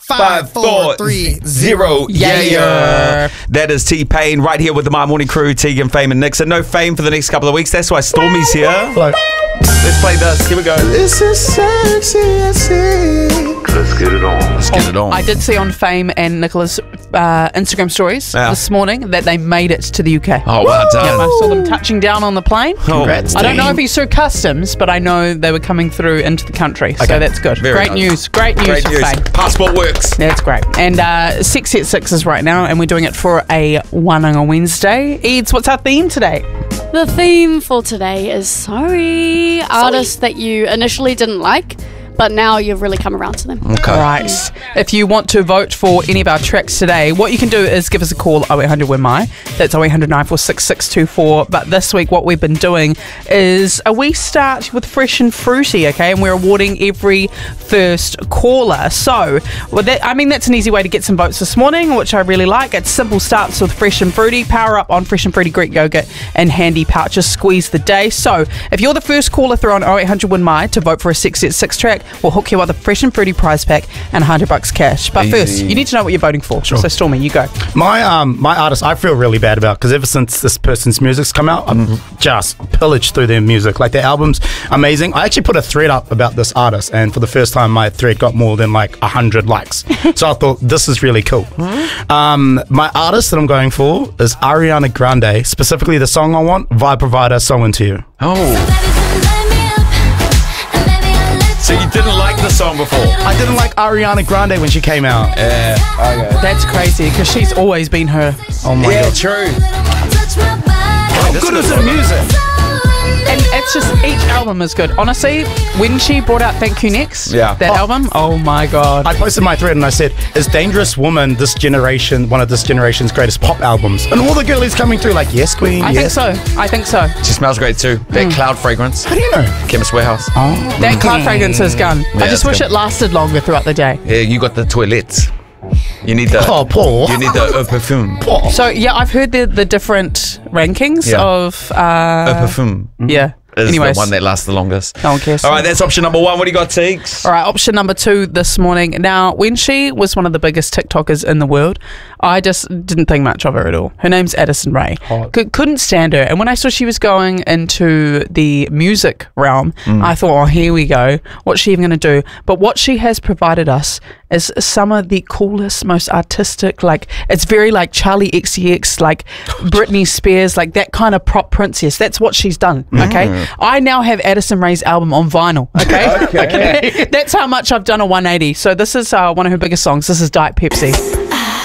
5, 4, 3, 0. Yeah. That is T-Pain right here with the My Morning Crew, Tegan, Fame and Nixon. No Fame for the next couple of weeks. That's why Stormy's here. Hello. Let's play this. Here we go. This is sexy, I see. Let's get it on. Let's get it on. I did see on Fame and Nicola's Instagram stories this morning that they made it to the UK. Oh, well done. Yeah, I saw them touching down on the plane. Congrats, I don't know team. if he's through customs, but I know they were coming through into the country. So that's good. Very Great nice. news. Great news for Fame. Passport works. That's great. And 6 at 6 is right now, and we're doing it for a Wānanga Wednesday. Eads, what's our theme today? The theme for today is sorry. Artists that you initially didn't like, but now you've really come around to them. Okay. Right. If you want to vote for any of our tracks today, what you can do is give us a call 0800 WINMI. That's 0800 946 624. But this week, what we've been doing is we start with Fresh and Fruity, okay? And we're awarding every first caller. So, that's an easy way to get some votes this morning, which I really like. It's simple. Starts with Fresh and Fruity. Power up on Fresh and Fruity Greek yogurt and handy pouches. Squeeze the day. So, if you're the first caller through on 0800 WINMI to vote for a 6 at 6 track, we'll hook you up with a Fresh and Fruity prize pack and $100 cash. But first, you need to know what you're voting for. Sure. So, Stormy, you go. My artist, I feel really bad about because ever since this person's music's come out, I've just pillaged through their music. Like, their album's amazing. I actually put a thread up about this artist, and for the first time, my thread got more than 100 likes. So I thought, this is really cool. My artist that I'm going for is Ariana Grande, specifically the song I want, Vibe Provider, So Into You. Oh. So you didn't like the song before? I didn't like Ariana Grande when she came out. Yeah. Okay. That's crazy because she's always been her. Oh my God. True. How good is her music? And it's just, each album is good. Honestly, when she brought out Thank You Next, that album, oh my God. I posted my thread and I said, is Dangerous Woman one of this generation's greatest pop albums? And all the girlies coming through like, yes, queen, I yes. think so. She smells great too. That cloud fragrance. How do you know? Chemist Warehouse. Oh. That cloud fragrance is gone. I just wish it lasted longer throughout the day. Yeah, you got the toilets. You need the Paul. You need the perfume. Paul. So, yeah, I've heard the different rankings of... Perfume. Yeah. Is Anyways. the one that lasts the longest. No one cares. All right, that's option number 1. What do you got, Teeks? All right, option number 2 this morning. Now, when she was one of the biggest TikTokers in the world, I just didn't think much of her at all. Her name's Addison Rae. Couldn't stand her. And when I saw she was going into the music realm, I thought, oh, here we go. What's she even going to do? But what she has provided us is some of the coolest, most artistic, it's very like Charlie XCX, like Britney Spears, like that kind of pop princess. That's what she's done, okay? I now have Addison Rae's album on vinyl, okay? Okay. That's how much I've done a 180. So this is one of her biggest songs. This is Diet Pepsi.